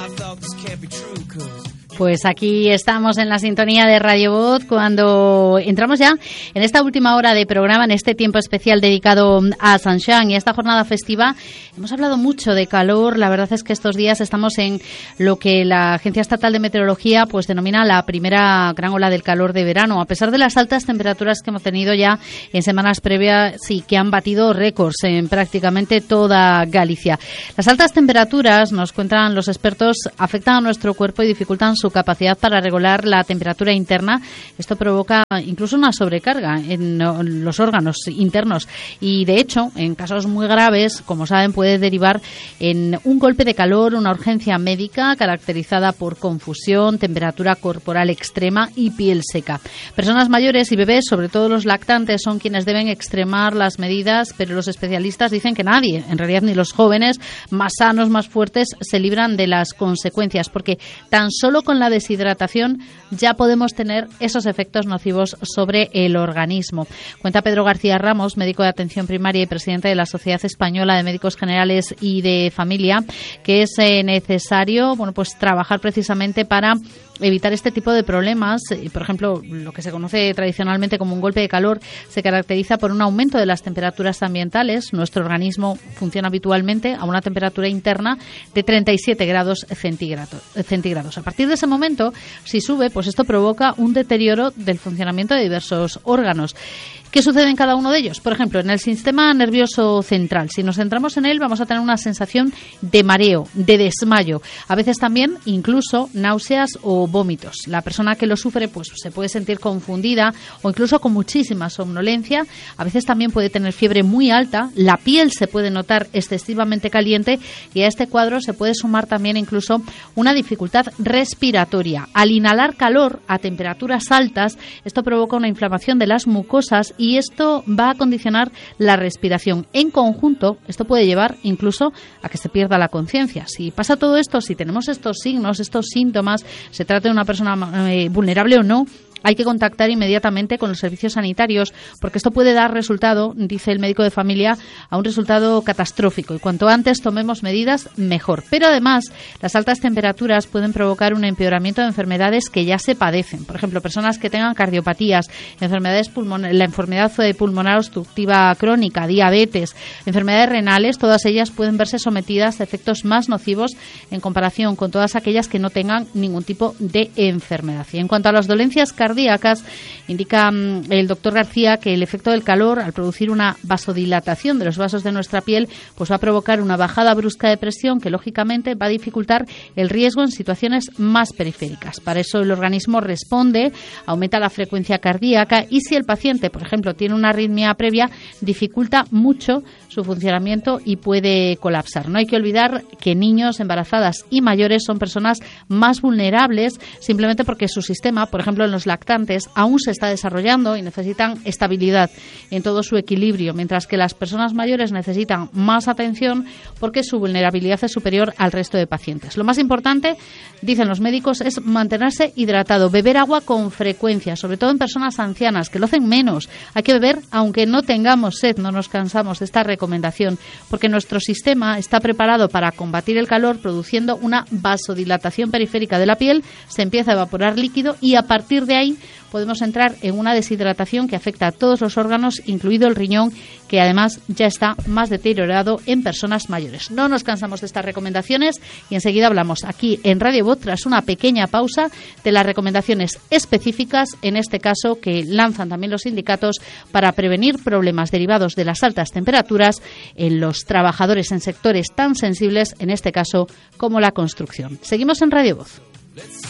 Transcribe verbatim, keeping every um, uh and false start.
Pues aquí estamos en la sintonía de Radio Voz cuando entramos ya en esta última hora de programa, en este tiempo especial dedicado a Sanxán y a esta jornada festiva. Hemos hablado mucho de calor. La verdad es que estos días estamos en lo que la Agencia Estatal de Meteorología pues denomina la primera gran ola del calor de verano, a pesar de las altas temperaturas que hemos tenido ya en semanas previas y que han batido récords en prácticamente toda Galicia. Las altas temperaturas, nos cuentan los expertos, afectan a nuestro cuerpo y dificultan su capacidad para regular la temperatura interna. Esto provoca incluso una sobrecarga en los órganos internos y, de hecho, en casos muy graves, como saben, puede derivar en un golpe de calor, una urgencia médica caracterizada por confusión, temperatura corporal extrema y piel seca. Personas mayores y bebés, sobre todo los lactantes, son quienes deben extremar las medidas, pero los especialistas dicen que nadie, en realidad ni los jóvenes más sanos, más fuertes, se libran de las consecuencias, porque tan solo con la deshidratación ya podemos tener esos efectos nocivos sobre el organismo. Cuenta Pedro García Ramos, médico de atención primaria y presidente de la Sociedad Española de Médicos Generales y de Familia, que es eh, necesario bueno, pues trabajar precisamente para evitar este tipo de problemas. Por ejemplo, lo que se conoce tradicionalmente como un golpe de calor se caracteriza por un aumento de las temperaturas ambientales. Nuestro organismo funciona habitualmente a una temperatura interna de treinta y siete grados centígrados. A partir de ese momento, si sube, pues esto provoca un deterioro del funcionamiento de diversos órganos. ¿Qué sucede en cada uno de ellos? Por ejemplo, en el sistema nervioso central. Si nos centramos en él, vamos a tener una sensación de mareo, de desmayo. A veces también, incluso, náuseas o vómitos. La persona que lo sufre pues se puede sentir confundida o incluso con muchísima somnolencia. A veces también puede tener fiebre muy alta. La piel se puede notar excesivamente caliente y a este cuadro se puede sumar también incluso una dificultad respiratoria. Al inhalar calor a temperaturas altas, esto provoca una inflamación de las mucosas y esto va a condicionar la respiración. En conjunto, esto puede llevar incluso a que se pierda la conciencia. Si pasa todo esto, si tenemos estos signos, estos síntomas, se trata de una persona eh, vulnerable o no, hay que contactar inmediatamente con los servicios sanitarios porque esto puede dar resultado, dice el médico de familia, a un resultado catastrófico y cuanto antes tomemos medidas, mejor. Pero además, las altas temperaturas pueden provocar un empeoramiento de enfermedades que ya se padecen. Por ejemplo, personas que tengan cardiopatías, enfermedades pulmonares, la enfermedad pulmonar obstructiva crónica, diabetes, enfermedades renales, todas ellas pueden verse sometidas a efectos más nocivos en comparación con todas aquellas que no tengan ningún tipo de enfermedad. Y en cuanto a las dolencias cardíacas, cardíacas, indica um, el doctor García que el efecto del calor, al producir una vasodilatación de los vasos de nuestra piel, pues va a provocar una bajada brusca de presión que, lógicamente, va a dificultar el riesgo en situaciones más periféricas. Para eso el organismo responde, aumenta la frecuencia cardíaca y si el paciente, por ejemplo, tiene una arritmia previa, dificulta mucho su funcionamiento y puede colapsar. No hay que olvidar que niños, embarazadas y mayores son personas más vulnerables simplemente porque su sistema, por ejemplo, en los lactantes, aún se está desarrollando y necesitan estabilidad en todo su equilibrio, mientras que las personas mayores necesitan más atención porque su vulnerabilidad es superior al resto de pacientes. Lo más importante, dicen los médicos, es mantenerse hidratado, beber agua con frecuencia, sobre todo en personas ancianas que lo hacen menos. Hay que beber aunque no tengamos sed, no nos cansamos de esta recomendación, porque nuestro sistema está preparado para combatir el calor produciendo una vasodilatación periférica de la piel, se empieza a evaporar líquido y a partir de ahí podemos entrar en una deshidratación que afecta a todos los órganos, incluido el riñón, que además ya está más deteriorado en personas mayores. No nos cansamos de estas recomendaciones y enseguida hablamos aquí en Radio Voz, tras una pequeña pausa, de las recomendaciones específicas, en este caso que lanzan también los sindicatos para prevenir problemas derivados de las altas temperaturas en los trabajadores en sectores tan sensibles, en este caso como la construcción. Seguimos en Radio Voz.